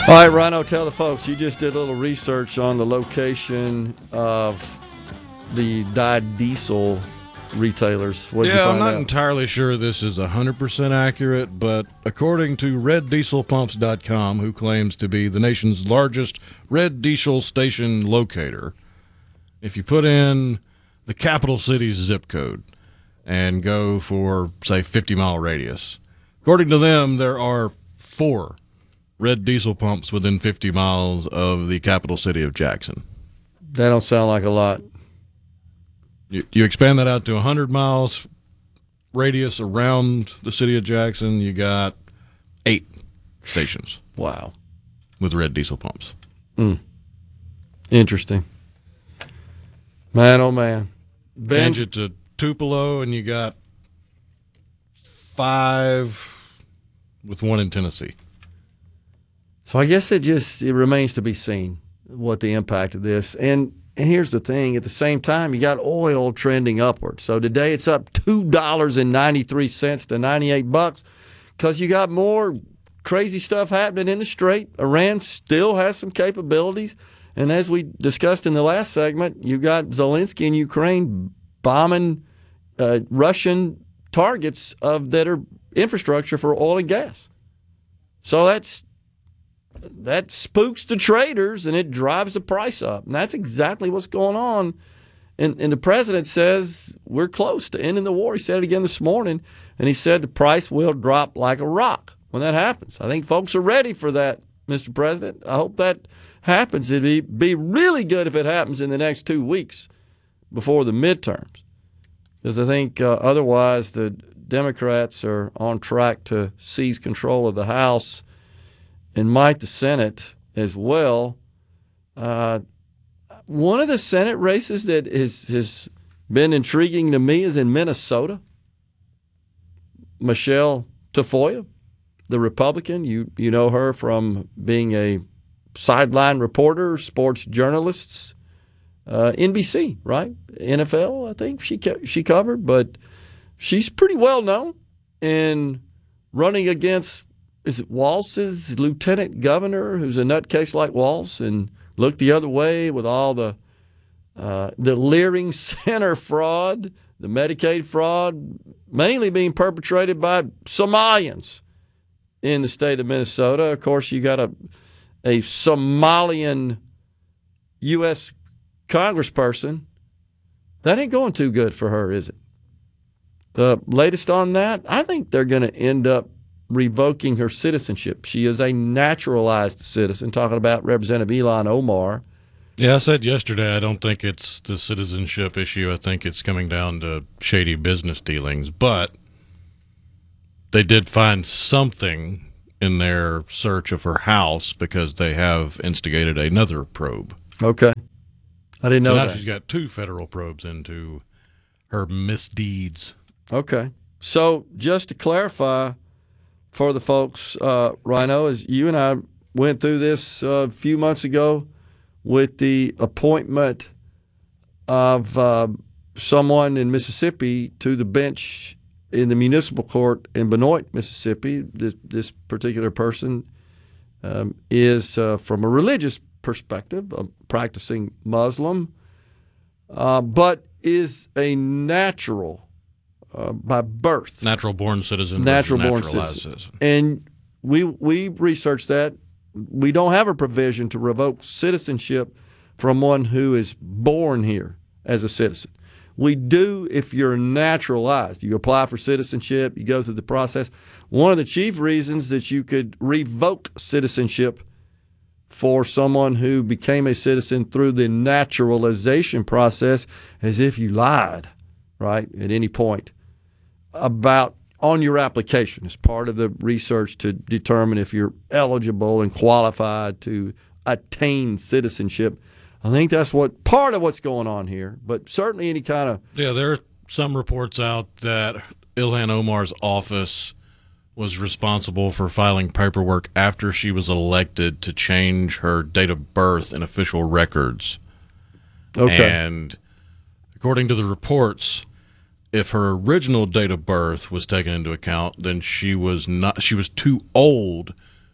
All right, Rhino, tell the folks, you just did a little research on the location of the dyed diesel retailers. What did you Yeah, I'm find not out? entirely sure this is 100% accurate, but according to RedDieselPumps.com, who claims to be the nation's largest red diesel station locator, if you put in the capital city's zip code and go for, say, 50-mile radius, according to them, there are 4 red diesel pumps within 50 miles of the capital city of Jackson. That don't sound like a lot. You expand that out to 100 miles radius around the city of Jackson, you got 8 stations Wow. with red diesel pumps. Interesting. Man, oh, man. Ben, Change it to Tupelo, and you got 5 with 1 in Tennessee. so I guess it remains to be seen what the impact of this. And here's the thing. At the same time, you got oil trending upward. So today it's up $2.93 to $98 because you got more crazy stuff happening in the Strait. Iran still has some capabilities. And as we discussed in the last segment, you got Zelensky in Ukraine bombing Russian targets that are infrastructure for oil and gas. So that spooks the traders and it drives the price up. And that's exactly what's going on. And the president says we're close to ending the war. He said it again this morning. And he said the price will drop like a rock when that happens. I think folks are ready for that, Mr. President. I hope that happens. It'd be really good if it happens in the next 2 weeks before the midterms. Because I think otherwise the Democrats are on track to seize control of the House and might the Senate as well. One of the Senate races that has been intriguing to me is in Minnesota. Michelle Tafoya, the Republican. You know her from being a sideline reporter, sports journalist, NBC, right? NFL, I think she covered, but she's pretty well known in running against, is it Walz's lieutenant governor, who's a nutcase like Walz, and looked the other way with all the Leering Center fraud, the Medicaid fraud, mainly being perpetrated by Somalians in the state of Minnesota. Of course, you got a Somalian U.S. congressperson. That ain't going too good for her, is it? The latest on that, I think they're going to end up revoking her citizenship. She is a naturalized citizen, talking about Representative Ilhan Omar. Yeah, I said yesterday I don't think it's the citizenship issue. I think it's coming down to shady business dealings. But they did find something in their search of her house because they have instigated another probe. Okay. I didn't know So now that. she's got 2 federal probes into her misdeeds. Okay. So just to clarify for the folks, Rhino, as you and I went through this a few months ago with the appointment of someone in Mississippi to the bench in the municipal court in Benoit, Mississippi. This particular person is from a religious perspective, a practicing Muslim, but is a natural by birth. Natural-born citizen Natural-born versus naturalized citizen. And we researched that. We don't have a provision to revoke citizenship from one who is born here as a citizen. We do if you're naturalized. You apply for citizenship, you go through the process. One of the chief reasons that you could revoke citizenship for someone who became a citizen through the naturalization process is if you lied, right, at any point about on your application as part of the research to determine if you're eligible and qualified to attain citizenship. I think that's part of what's going on here, but certainly any kind of... Yeah, there are some reports out that Ilhan Omar's office was responsible for filing paperwork after she was elected to change her date of birth in official records. Okay. And according to the reports, if her original date of birth was taken into account, then she was too old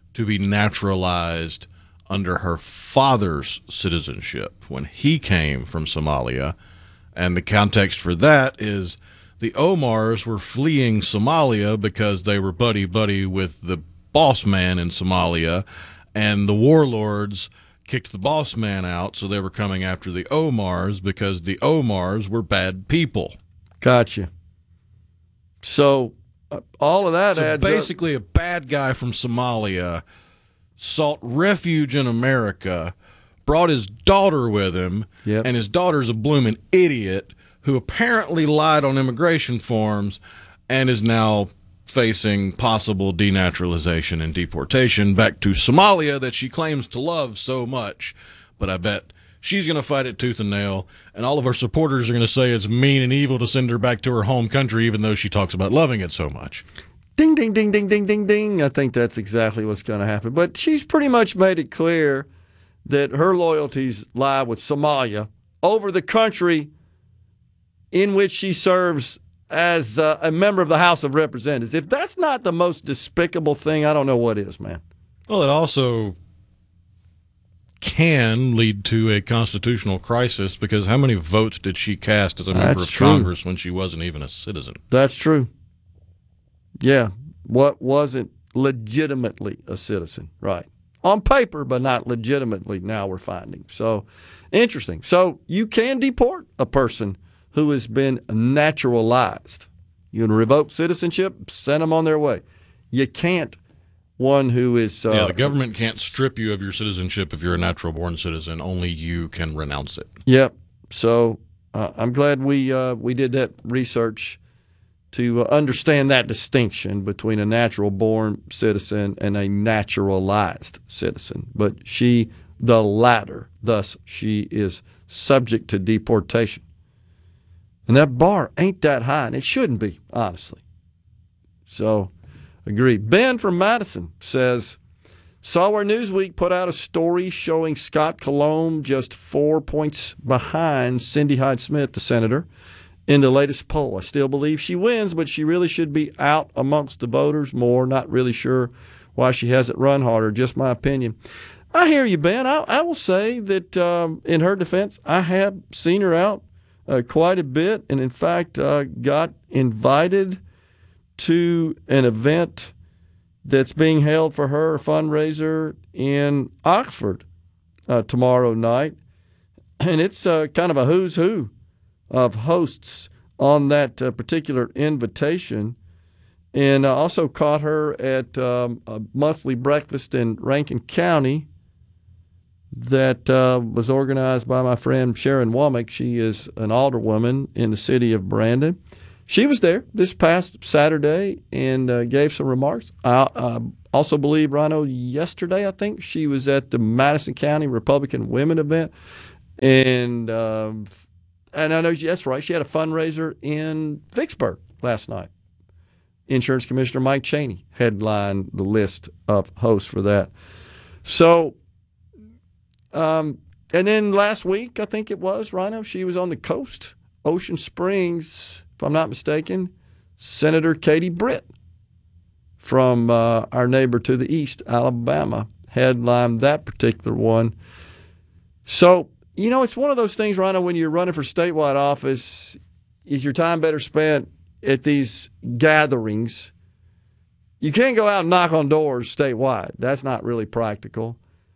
to be naturalized under her father's citizenship when he came from Somalia. And the context for that is the Omars were fleeing Somalia because they were buddy-buddy with the boss man in Somalia, and the warlords kicked the boss man out, so they were coming after the Omars because the Omars were bad people. Gotcha. So all of that so adds basically up. A bad guy from Somalia sought refuge in America, brought his daughter with him, Yep. and his daughter's a blooming idiot who apparently lied on immigration forms and is now facing possible denaturalization and deportation back to Somalia that she claims to love so much. But I bet she's going to fight it tooth and nail, and all of her supporters are going to say it's mean and evil to send her back to her home country, even though she talks about loving it so much. Ding, ding, ding, ding, ding, ding, ding. I think that's exactly what's going to happen. But she's pretty much made it clear that her loyalties lie with Somalia over the country in which she serves as a member of the House of Representatives. If that's not the most despicable thing, I don't know what is, man. Well, it also can lead to a constitutional crisis because how many votes did she cast as a member of Congress when she wasn't even a citizen? That's true. Yeah. What wasn't legitimately a citizen, right? On paper, but not legitimately, now we're finding. So, interesting. So, you can deport a person who has been naturalized. You can revoke citizenship, send them on their way. You can't one who is... the government can't strip you of your citizenship if you're a natural-born citizen. Only you can renounce it. Yep. So I'm glad we did that research to understand that distinction between a natural-born citizen and a naturalized citizen. But she, the latter, thus she is subject to deportation. And that bar ain't that high, and it shouldn't be, honestly. So, agree. Ben from Madison says, saw where Newsweek put out a story showing Scott Colomb just 4 points behind Cindy Hyde-Smith, the senator, in the latest poll. I still believe she wins, but she really should be out amongst the voters more. Not really sure why she hasn't run harder, just my opinion. I hear you, Ben. I will say that in her defense, I have seen her out quite a bit, and in fact got invited to an event that's being held for her, a fundraiser in Oxford tomorrow night. And it's kind of a who's who of hosts on that particular invitation. And I also caught her at a monthly breakfast in Rankin County that was organized by my friend Sharon Womack. She is an alderwoman in the city of Brandon. She was there this past Saturday and gave some remarks. I also believe, Rhino, yesterday, I think, she was at the Madison County Republican Women event. And I know that's right. She had a fundraiser in Vicksburg last night. Insurance Commissioner Mike Cheney headlined the list of hosts for that. So, and then last week, I think it was, Rhino, she was on the coast, Ocean Springs, if I'm not mistaken, Senator Katie Britt from our neighbor to the east, Alabama, headlined that particular one. So, it's one of those things, Rhino, when you're running for statewide office, is your time better spent at these gatherings? You can't go out and knock on doors statewide. That's not really practical.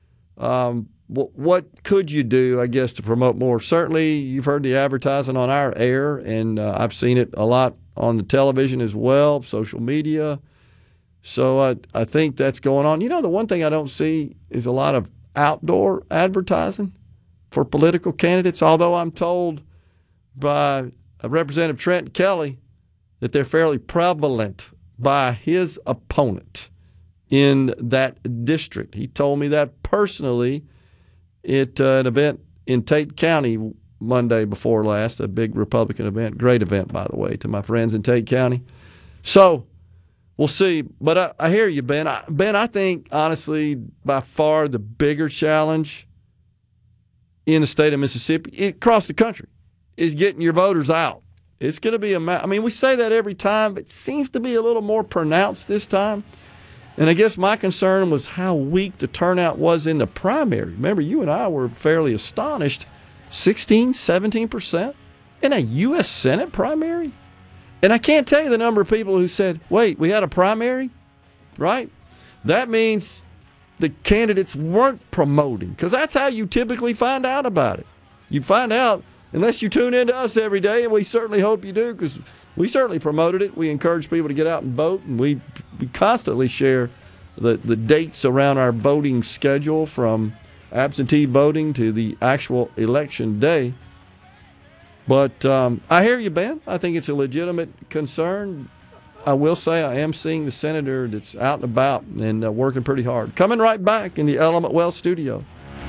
What could you do, I guess, to promote more? Certainly, you've heard the advertising on our air, and I've seen it a lot on the television as well, social media. So I think that's going on. The one thing I don't see is a lot of outdoor advertising for political candidates, although I'm told by Representative Trent Kelly that they're fairly prevalent by his opponent in that district. He told me that personally at an event in Tate County Monday before last, a big Republican event. Great event, by the way, to my friends in Tate County. So we'll see. But I hear you, Ben. I think, honestly, by far the bigger challenge in the state of Mississippi, across the country, is getting your voters out. It's going to be we say that every time, but it seems to be a little more pronounced this time. And I guess my concern was how weak the turnout was in the primary. Remember, you and I were fairly astonished. 16, 17% in a U.S. Senate primary? And I can't tell you the number of people who said, wait, we had a primary? Right? That means the candidates weren't promoting, because that's how you typically find out about it. You find out, unless you tune into us every day, and we certainly hope you do, because we certainly promoted it. We encourage people to get out and vote, and we constantly share the dates around our voting schedule, from absentee voting to the actual election day. But I hear you, Ben. I think it's a legitimate concern. I will say I am seeing the senator that's out and about and working pretty hard. Coming right back in the Element Wealth studio.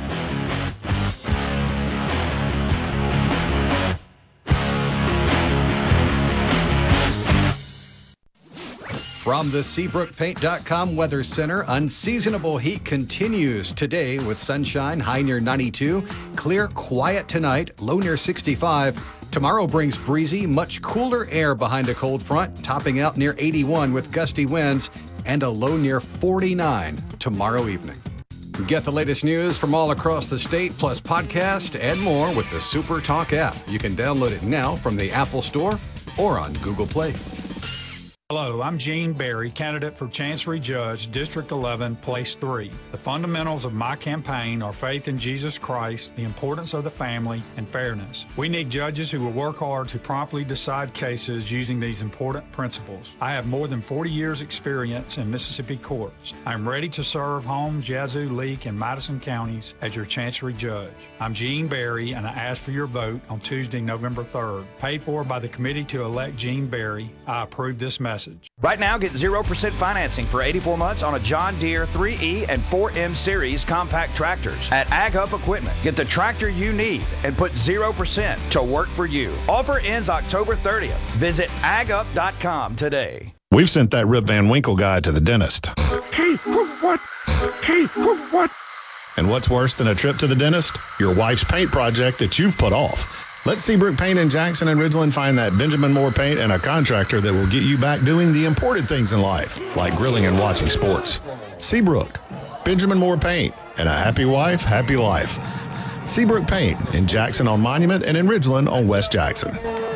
From the SeabrookPaint.com Weather Center, unseasonable heat continues today with sunshine, high near 92. Clear, quiet tonight, low near 65. Tomorrow brings breezy, much cooler air behind a cold front, topping out near 81 with gusty winds, and a low near 49 tomorrow evening. Get the latest news from all across the state, plus podcast and more with the Super Talk app. You can download it now from the Apple Store or on Google Play. Hello, I'm Gene Berry, candidate for Chancery Judge, District 11, Place 3. The fundamentals of my campaign are faith in Jesus Christ, the importance of the family, and fairness. We need judges who will work hard to promptly decide cases using these important principles. I have more than 40 years' experience in Mississippi courts. I'm ready to serve Holmes, Yazoo, Leake, and Madison counties as your Chancery Judge. I'm Gene Berry, and I ask for your vote on Tuesday, November 3rd. Paid for by the Committee to Elect Gene Berry, I approve this message. Right now, get 0% financing for 84 months on a John Deere 3E and 4M Series compact tractors at Ag Hub Equipment. Get the tractor you need and put 0% to work for you. Offer ends October 30th. Visit agup.com today. We've sent that Rip Van Winkle guy to the dentist. Hey, what? Hey, what? And what's worse than a trip to the dentist? Your wife's paint project that you've put off. Let Seabrook Paint in Jackson and Ridgeland find that Benjamin Moore paint and a contractor that will get you back doing the important things in life, like grilling and watching sports. Seabrook, Benjamin Moore Paint, and a happy wife, happy life. Seabrook Paint in Jackson on Monument and in Ridgeland on West Jackson.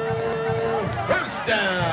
First down.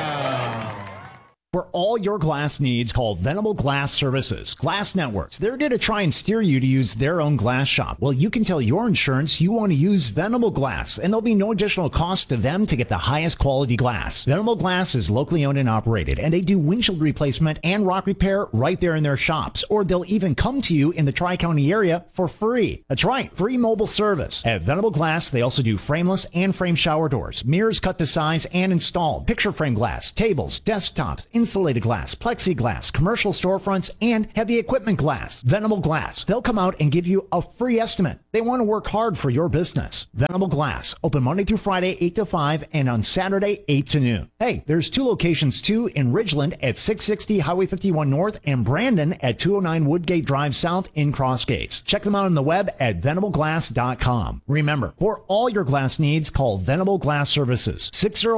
For all your glass needs, call Venable Glass Services. Glass Networks, they're going to try and steer you to use their own glass shop. Well, you can tell your insurance you want to use Venable Glass, and there'll be no additional cost to them to get the highest quality glass. Venable Glass is locally owned and operated, and they do windshield replacement and rock repair right there in their shops, or they'll even come to you in the Tri-County area for free. That's right, free mobile service. At Venable Glass, they also do frameless and frame shower doors, mirrors cut to size and installed, picture frame glass, tables, desktops, insulated glass, plexiglass, commercial storefronts, and heavy equipment glass. Venable Glass. They'll come out and give you a free estimate. They want to work hard for your business. Venable Glass. Open Monday through Friday, 8 to 5, and on Saturday, 8 to noon. Hey, there's two locations too, in Ridgeland at 660 Highway 51 North and Brandon at 209 Woodgate Drive South in Crossgates. Check them out on the web at venableglass.com. Remember, for all your glass needs, call Venable Glass Services.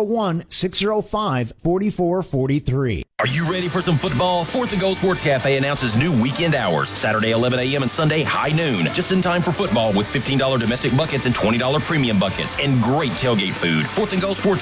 601-605-4443. Are you ready for some football? Fourth and Goal Sports Cafe announces new weekend hours, Saturday 11 a.m. and Sunday high noon. Just in time for football with $15 domestic buckets and $20 premium buckets and great tailgate food. Fourth and Goal Sports